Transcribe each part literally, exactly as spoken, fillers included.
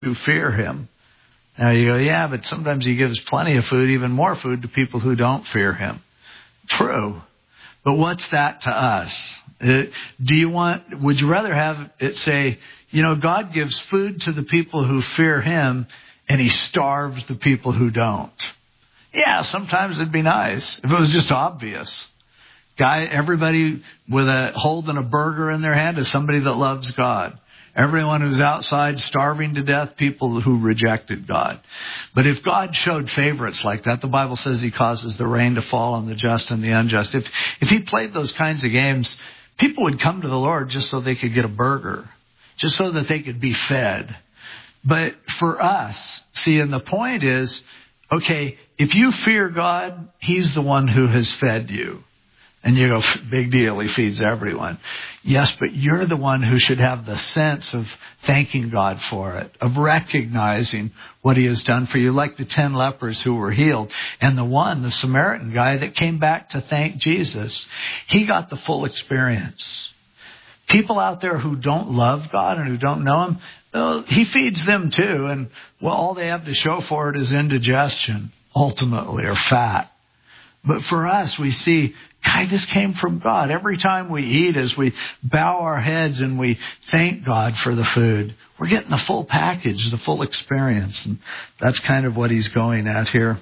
who fear him. Now you go, yeah, but sometimes he gives plenty of food, even more food, to people who don't fear him. True. But what's that to us? Do you want, would you rather have it say, you know, God gives food to the people who fear him and he starves the people who don't? Yeah, sometimes it'd be nice if it was just obvious. Guy, everybody with a holding a burger in their hand is somebody that loves God. Everyone who's outside starving to death, people who rejected God. But if God showed favorites like that, the Bible says he causes the rain to fall on the just and the unjust. If if he played those kinds of games, people would come to the Lord just so they could get a burger, just so that they could be fed. But for us, see, and the point is, okay, if you fear God, he's the one who has fed you. And you go, big deal, he feeds everyone. Yes, but you're the one who should have the sense of thanking God for it, of recognizing what he has done for you, like the ten lepers who were healed. And the one, the Samaritan guy that came back to thank Jesus, he got the full experience. People out there who don't love God and who don't know him, well, he feeds them too. And well, all they have to show for it is indigestion, ultimately, or fat. But for us, we see, God, this came from God. Every time we eat, as we bow our heads and we thank God for the food, we're getting the full package, the full experience. And that's kind of what he's going at here.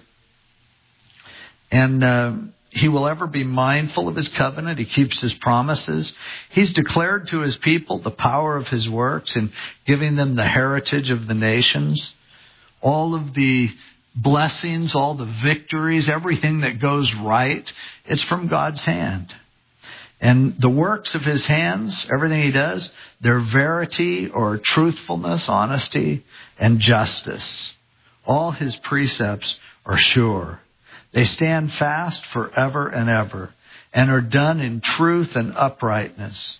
And uh, he will ever be mindful of his covenant. He keeps his promises. He's declared to his people the power of his works and giving them the heritage of the nations. All of the blessings, all the victories, everything that goes right, it's from God's hand. And the works of his hands, everything he does, they're verity or truthfulness, honesty, and justice. All his precepts are sure. They stand fast forever and ever and are done in truth and uprightness.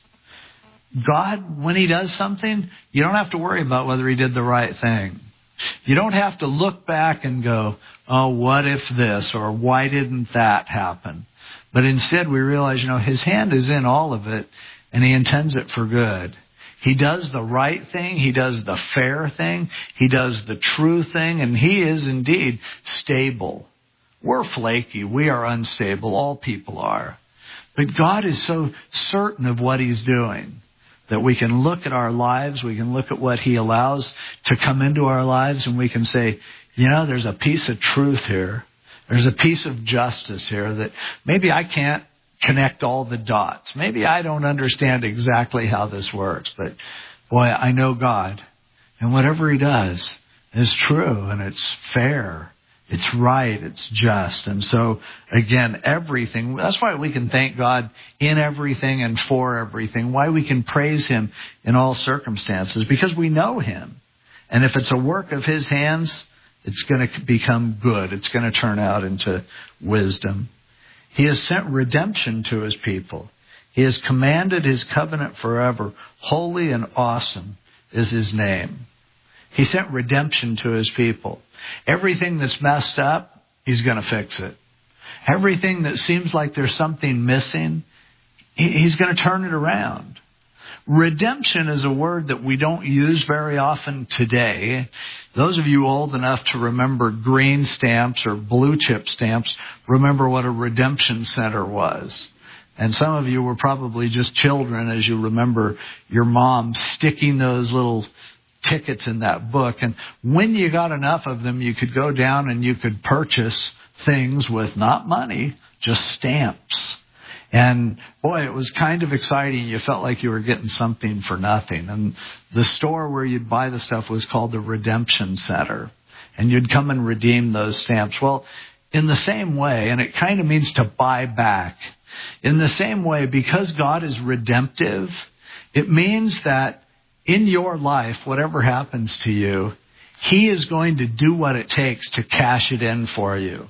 God, when he does something, you don't have to worry about whether he did the right thing. You don't have to look back and go, oh, what if this, or why didn't that happen? But instead we realize, you know, his hand is in all of it and he intends it for good. He does the right thing. He does the fair thing. He does the true thing. And he is indeed stable. We're flaky. We are unstable. All people are. But God is so certain of what he's doing that we can look at our lives, we can look at what he allows to come into our lives, and we can say, you know, there's a piece of truth here. There's a piece of justice here that maybe I can't connect all the dots. Maybe I don't understand exactly how this works, but boy, I know God. And whatever he does is true, and it's fair. It's right. It's just. And so, again, everything. That's why we can thank God in everything and for everything. Why we can praise him in all circumstances. Because we know him. And if it's a work of his hands, it's going to become good. It's going to turn out into wisdom. He has sent redemption to his people. He has commanded his covenant forever. Holy and awesome is his name. He sent redemption to his people. Everything that's messed up, he's going to fix it. Everything that seems like there's something missing, he's going to turn it around. Redemption is a word that we don't use very often today. Those of you old enough to remember green stamps or blue chip stamps, remember what a redemption center was. And some of you were probably just children as you remember your mom sticking those little tickets in that book. And when you got enough of them, you could go down and you could purchase things with not money, just stamps. And boy, it was kind of exciting. You felt like you were getting something for nothing. And the store where you'd buy the stuff was called the Redemption Center. And you'd come and redeem those stamps. Well, in the same way, and it kind of means to buy back. In the same way, because God is redemptive, it means that in your life, whatever happens to you, he is going to do what it takes to cash it in for you.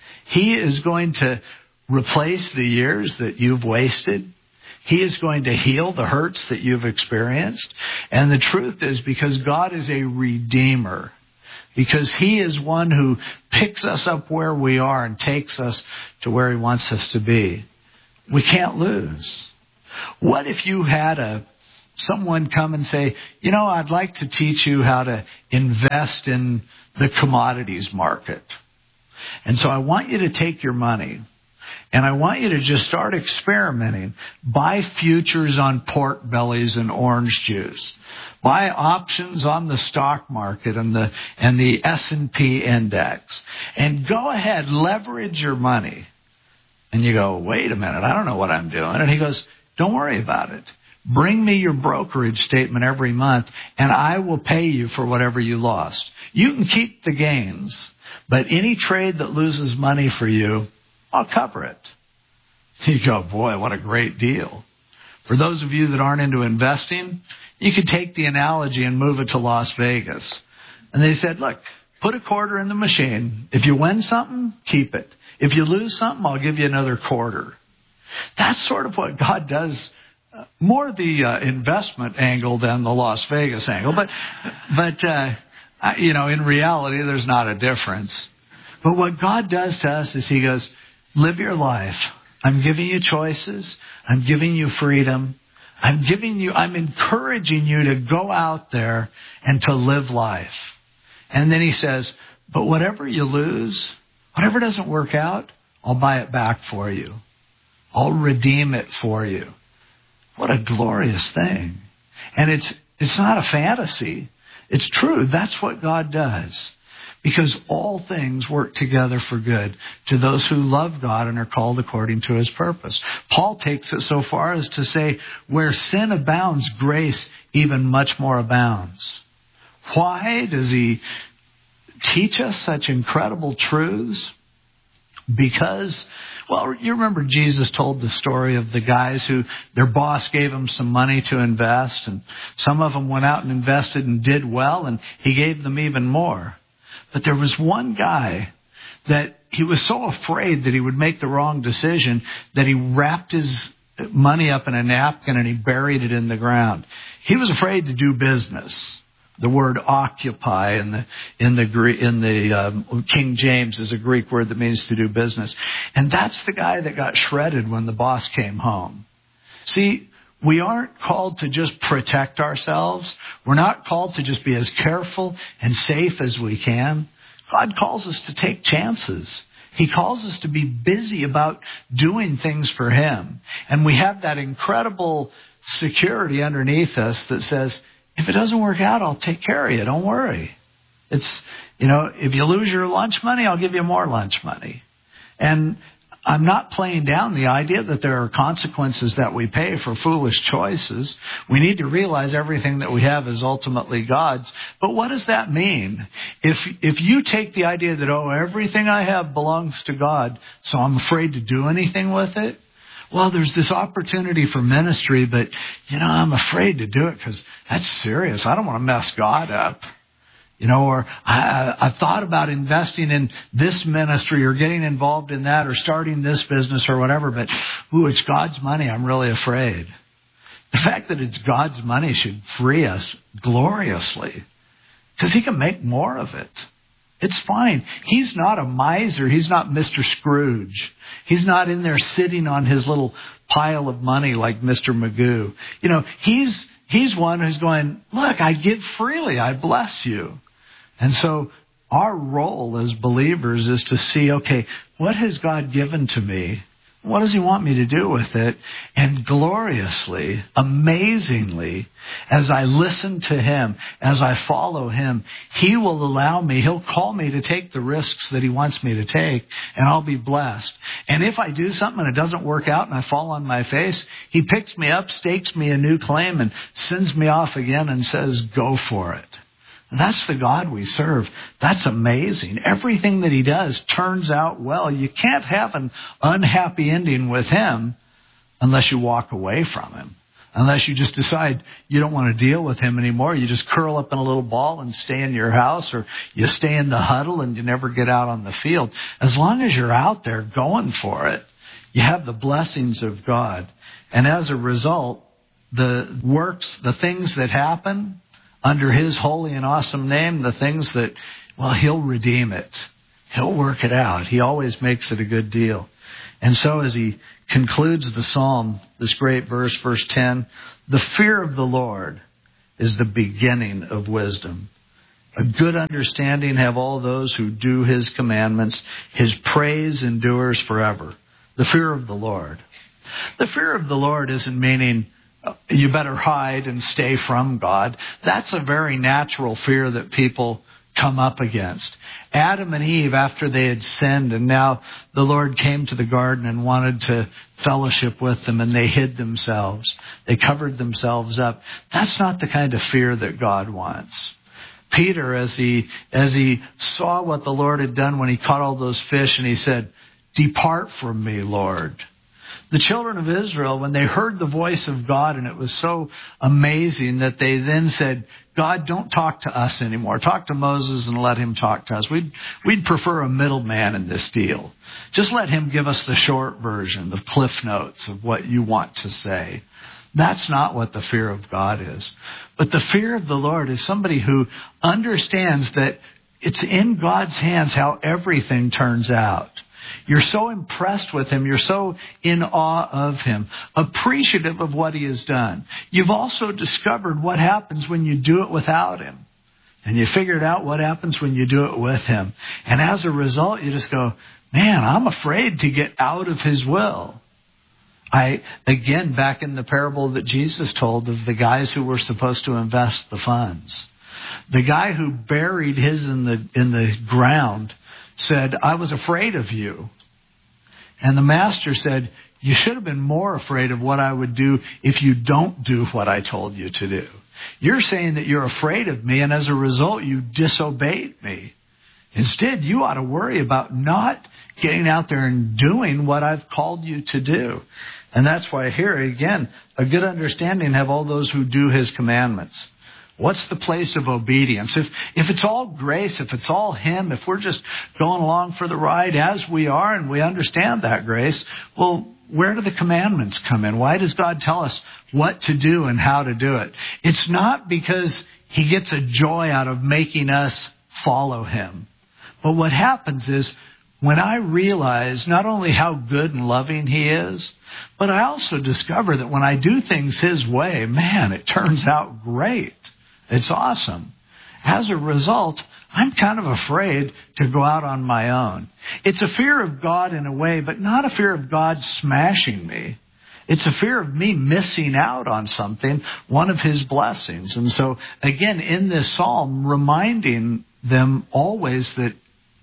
He is going to replace the years that you've wasted. He is going to heal the hurts that you've experienced. And the truth is, because God is a redeemer, because he is one who picks us up where we are and takes us to where he wants us to be, we can't lose. What if you had a someone come and say, you know, I'd like to teach you how to invest in the commodities market. And so I want you to take your money and I want you to just start experimenting. Buy futures on pork bellies and orange juice. Buy options on the stock market and the and the S and P index. And go ahead, leverage your money. And you go, wait a minute, I don't know what I'm doing. And he goes, don't worry about it. Bring me your brokerage statement every month, and I will pay you for whatever you lost. You can keep the gains, but any trade that loses money for you, I'll cover it. You go, boy, what a great deal. For those of you that aren't into investing, you could take the analogy and move it to Las Vegas. And they said, look, put a quarter in the machine. If you win something, keep it. If you lose something, I'll give you another quarter. That's sort of what God does. Uh, more the uh, investment angle than the Las Vegas angle. But, but uh, I, you know, in reality, there's not a difference. But what God does to us is he goes, live your life. I'm giving you choices. I'm giving you freedom. I'm giving you, I'm encouraging you to go out there and to live life. And then he says, but whatever you lose, whatever doesn't work out, I'll buy it back for you. I'll redeem it for you. What a glorious thing. And it's it's not a fantasy. It's true. That's what God does. Because all things work together for good to those who love God and are called according to his purpose. Paul takes it so far as to say, where sin abounds, grace even much more abounds. Why does he teach us such incredible truths? Because, well, you remember Jesus told the story of the guys who their boss gave them some money to invest, and some of them went out and invested and did well, and he gave them even more. But there was one guy that he was so afraid that he would make the wrong decision that he wrapped his money up in a napkin and he buried it in the ground. He was afraid to do business. The word occupy in the in the in the um, King James is a Greek word that means to do business, and that's the guy that got shredded when the boss came home. See, we aren't called to just protect ourselves. We're not called to just be as careful and safe as we can. God calls us to take chances. He calls us to be busy about doing things for him, and we have that incredible security underneath us that says, if it doesn't work out, I'll take care of you. Don't worry. It's, you know, if you lose your lunch money, I'll give you more lunch money. And I'm not playing down the idea that there are consequences that we pay for foolish choices. We need to realize everything that we have is ultimately God's. But what does that mean? If, if you take the idea that, oh, everything I have belongs to God, so I'm afraid to do anything with it, well, there's this opportunity for ministry, but, you know, I'm afraid to do it because that's serious. I don't want to mess God up. You know, or I, I've thought about investing in this ministry or getting involved in that or starting this business or whatever, but, ooh, it's God's money. I'm really afraid. The fact that it's God's money should free us gloriously because he can make more of it. It's fine. He's not a miser. He's not Mister Scrooge. He's not in there sitting on his little pile of money like Mister Magoo. You know, he's he's one who's going, look, I give freely. I bless you. And so our role as believers is to see, okay, what has God given to me? What does he want me to do with it? And gloriously, amazingly, as I listen to him, as I follow him, he will allow me, he'll call me to take the risks that he wants me to take, and I'll be blessed. And if I do something and it doesn't work out and I fall on my face, he picks me up, stakes me a new claim, and sends me off again and says, go for it. That's the God we serve. That's amazing. Everything that he does turns out well. You can't have an unhappy ending with him unless you walk away from him. Unless you just decide you don't want to deal with him anymore. You just curl up in a little ball and stay in your house, or you stay in the huddle and you never get out on the field. As long as you're out there going for it, you have the blessings of God. And as a result, the works, the things that happen under his holy and awesome name, the things that, well, he'll redeem it. He'll work it out. He always makes it a good deal. And so as he concludes the psalm, this great verse, verse ten, the fear of the Lord is the beginning of wisdom. A good understanding have all those who do his commandments. His praise endures forever. The fear of the Lord. The fear of the Lord isn't meaning you better hide and stay from God. That's a very natural fear that people come up against. Adam and Eve, after they had sinned, and now the Lord came to the garden and wanted to fellowship with them, and they hid themselves. They covered themselves up. That's not the kind of fear that God wants. Peter, as he as he saw what the Lord had done when he caught all those fish, and he said, "Depart from me, Lord." The children of Israel, when they heard the voice of God, and it was so amazing that they then said, "God, don't talk to us anymore. Talk to Moses and let him talk to us. We'd, we'd prefer a middleman in this deal. Just let him give us the short version, the cliff notes of what you want to say." That's not what the fear of God is. But the fear of the Lord is somebody who understands that it's in God's hands how everything turns out. You're so impressed with him. You're so in awe of him, appreciative of what he has done. You've also discovered what happens when you do it without him. And you figured out what happens when you do it with him. And as a result, you just go, man, I'm afraid to get out of his will. I, again, back in the parable that Jesus told of the guys who were supposed to invest the funds. The guy who buried his in the, in the ground said, "I was afraid of you." And the master said, "You should have been more afraid of what I would do if you don't do what I told you to do. You're saying that you're afraid of me, and as a result, you disobeyed me. Instead, you ought to worry about not getting out there and doing what I've called you to do." And that's why here, again, a good understanding have all those who do his commandments. What's the place of obedience? If if it's all grace, if it's all him, if we're just going along for the ride as we are and we understand that grace, well, where do the commandments come in? Why does God tell us what to do and how to do it? It's not because he gets a joy out of making us follow him. But what happens is when I realize not only how good and loving he is, but I also discover that when I do things his way, man, it turns out great. It's awesome. As a result, I'm kind of afraid to go out on my own. It's a fear of God in a way, but not a fear of God smashing me. It's a fear of me missing out on something, one of his blessings. And so, again, in this psalm, reminding them always that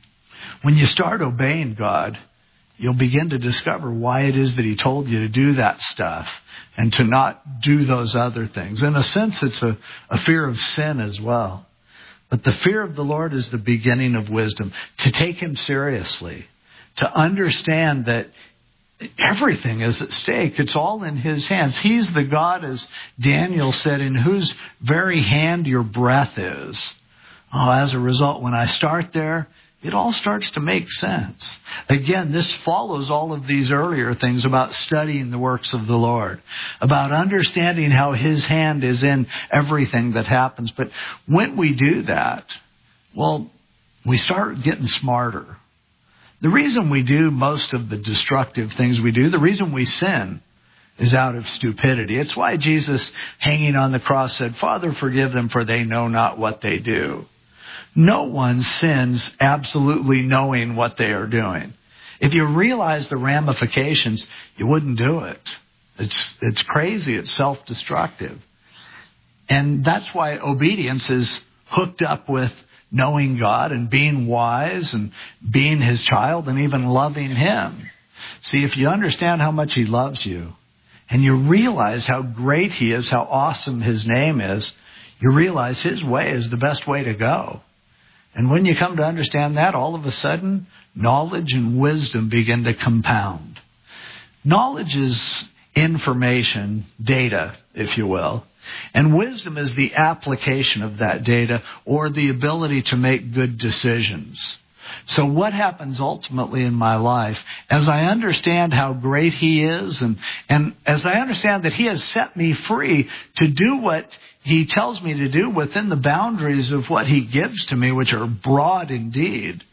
when you start obeying God, you'll begin to discover why it is that he told you to do that stuff and to not do those other things. In a sense, it's a, a fear of sin as well. But the fear of the Lord is the beginning of wisdom. To take him seriously, to understand that everything is at stake. It's all in his hands. He's the God, as Daniel said, in whose very hand your breath is. Oh, as a result, when I start there, it all starts to make sense. Again, this follows all of these earlier things about studying the works of the Lord, about understanding how his hand is in everything that happens. But when we do that, well, we start getting smarter. The reason we do most of the destructive things we do, the reason we sin, is out of stupidity. It's why Jesus, hanging on the cross, said, "Father, forgive them, for they know not what they do." No one sins absolutely knowing what they are doing. If you realize the ramifications, you wouldn't do it. It's it's crazy. It's self-destructive. And that's why obedience is hooked up with knowing God and being wise and being his child and even loving him. See, if you understand how much he loves you and you realize how great he is, how awesome his name is, you realize his way is the best way to go. And when you come to understand that, all of a sudden, knowledge and wisdom begin to compound. Knowledge is information, data, if you will. And wisdom is the application of that data or the ability to make good decisions. So what happens ultimately in my life, as I understand how great he is, and, and as I understand that he has set me free to do what he tells me to do within the boundaries of what he gives to me, which are broad indeed.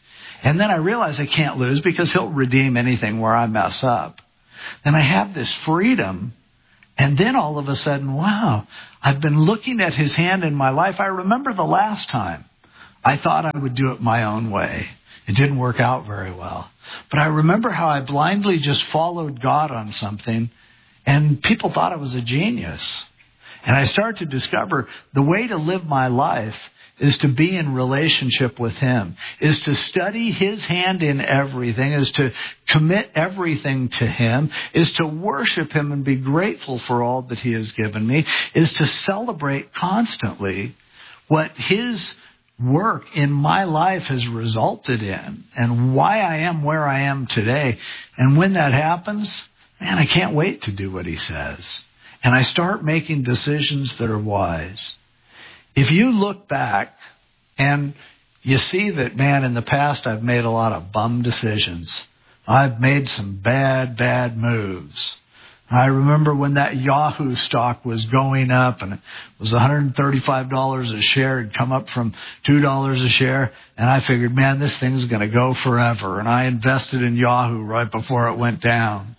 And then I realize I can't lose because he'll redeem anything where I mess up. Then I have this freedom. And then all of a sudden, wow, I've been looking at his hand in my life. I remember the last time I thought I would do it my own way. It didn't work out very well. But I remember how I blindly just followed God on something, and people thought I was a genius. And I started to discover the way to live my life is to be in relationship with him, is to study his hand in everything, is to commit everything to him, is to worship him and be grateful for all that he has given me, is to celebrate constantly what his work in my life has resulted in and why I am where I am today. And when that happens, man, I can't wait to do what he says. And I start making decisions that are wise. If you look back and you see that, man, in the past I've made a lot of bum decisions. I've made some bad, bad moves. I remember when that Yahoo stock was going up and it was one hundred thirty-five dollars a share. It'd come up from two dollars a share. And I figured, man, this thing's going to go forever. And I invested in Yahoo right before it went down.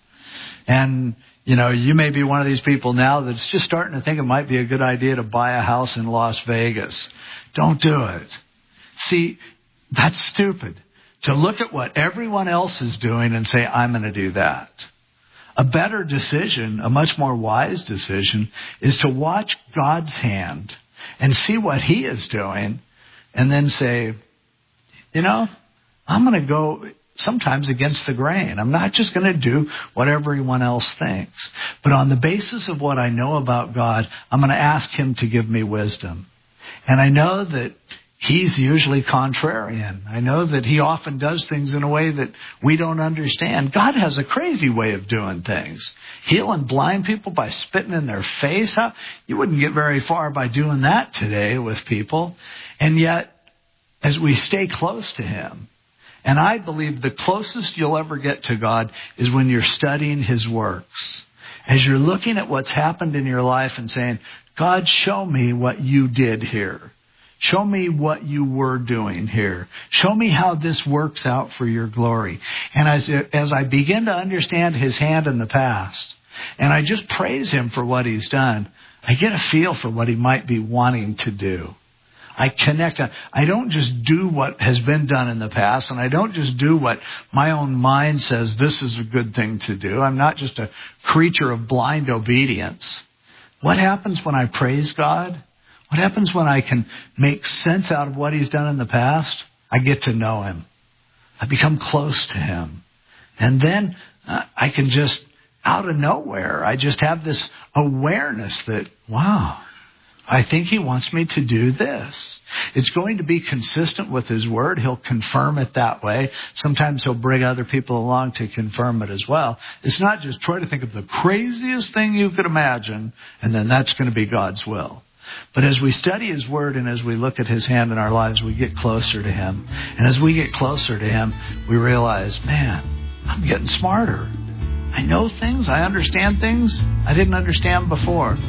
And you know, you may be one of these people now that's just starting to think it might be a good idea to buy a house in Las Vegas. Don't do it. See, that's stupid. To look at what everyone else is doing and say, I'm going to do that. A better decision, a much more wise decision, is to watch God's hand and see what he is doing and then say, you know, I'm going to go sometimes against the grain. I'm not just going to do what everyone else thinks. But on the basis of what I know about God, I'm going to ask him to give me wisdom. And I know that he's usually contrarian. I know that he often does things in a way that we don't understand. God has a crazy way of doing things. Healing blind people by spitting in their face. How, you wouldn't get very far by doing that today with people. And yet, as we stay close to him, and I believe the closest you'll ever get to God is when you're studying his works. As you're looking at what's happened in your life and saying, God, show me what you did here. Show me what you were doing here. Show me how this works out for your glory. And as, as I begin to understand his hand in the past, and I just praise him for what he's done, I get a feel for what he might be wanting to do. I connect. I don't just do what has been done in the past, and I don't just do what my own mind says this is a good thing to do. I'm not just a creature of blind obedience. What happens when I praise God? What happens when I can make sense out of what he's done in the past? I get to know him. I become close to him. And then uh, I can just, out of nowhere, I just have this awareness that, wow, I think he wants me to do this. It's going to be consistent with his word. He'll confirm it that way. Sometimes he'll bring other people along to confirm it as well. It's not just try to think of the craziest thing you could imagine, and then that's going to be God's will. But as we study his word and as we look at his hand in our lives, we get closer to him. And as we get closer to him, we realize, man, I'm getting smarter. I know things. I understand things I didn't understand before.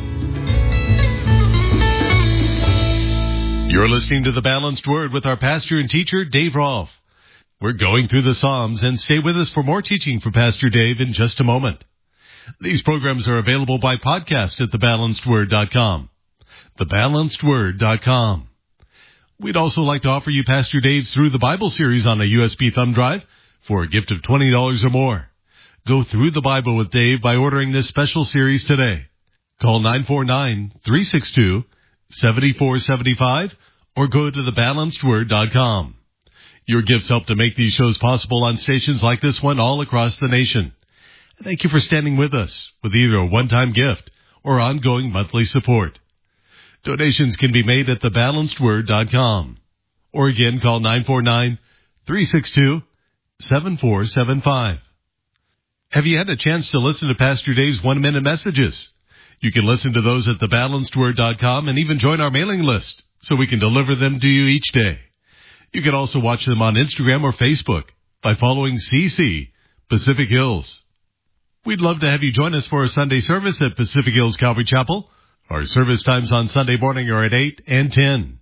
You're listening to The Balanced Word with our pastor and teacher, Dave Rolfe. We're going through the Psalms, and stay with us for more teaching from Pastor Dave in just a moment. These programs are available by podcast at the balanced word dot com. the balanced word dot com. We'd also like to offer you Pastor Dave's Through the Bible series on a U S B thumb drive for a gift of twenty dollars or more. Go through the Bible with Dave by ordering this special series today. Call nine four nine, three six two, seven four seven five or go to the balanced word dot com. Your gifts help to make these shows possible on stations like this one all across the nation. Thank you for standing with us with either a one-time gift or ongoing monthly support. Donations can be made at the balanced word dot com. Or again, call nine four nine, three six two, seven four seven five. Have you had a chance to listen to Pastor Dave's one-minute messages? You can listen to those at the balanced word dot com and even join our mailing list so we can deliver them to you each day. You can also watch them on Instagram or Facebook by following C C Pacific Hills. We'd love to have you join us for a Sunday service at Pacific Hills Calvary Chapel. Our service times on Sunday morning are at eight and ten.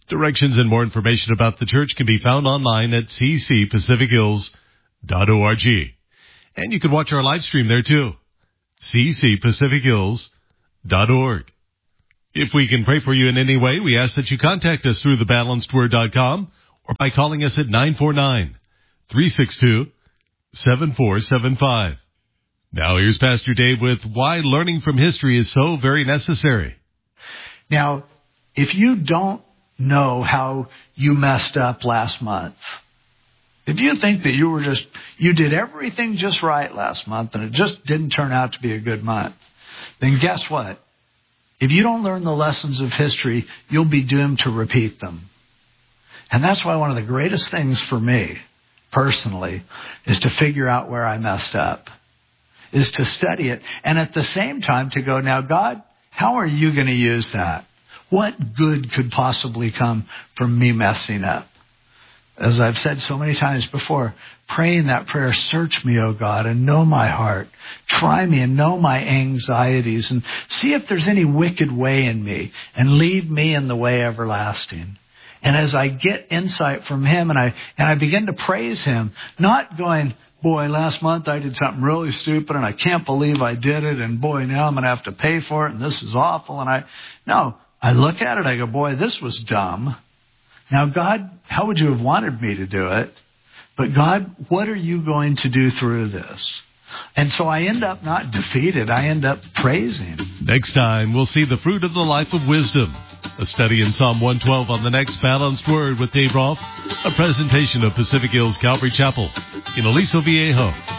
Directions and more information about the church can be found online at c c pacific hills dot org. And you can watch our live stream there too, c c pacific hills dot org. If we can pray for you in any way, we ask that you contact us through the balanced word dot com or by calling us at nine four nine, three six two, seven four seven five. Now here's Pastor Dave with why learning from history is so very necessary. Now, if you don't know how you messed up last month, if you think that you were just, you did everything just right last month and it just didn't turn out to be a good month, then guess what? If you don't learn the lessons of history, you'll be doomed to repeat them. And that's why one of the greatest things for me, personally, is to figure out where I messed up, is to study it, and at the same time to go, now, God, how are you going to use that? What good could possibly come from me messing up? As I've said so many times before, praying that prayer, search me, O God, and know my heart. Try me and know my anxieties and see if there's any wicked way in me and lead me in the way everlasting. And as I get insight from him and I, and I begin to praise him, not going, boy, last month I did something really stupid and I can't believe I did it. And boy, now I'm going to have to pay for it and this is awful. And I, no, I look at it, I go, boy, this was dumb. Now, God, how would you have wanted me to do it? But God, what are you going to do through this? And so I end up not defeated. I end up praising. Next time, we'll see the fruit of the life of wisdom. A study in Psalm one twelve on the next Balanced Word with Dave Rolfe. A presentation of Pacific Hills Calvary Chapel in Aliso Viejo.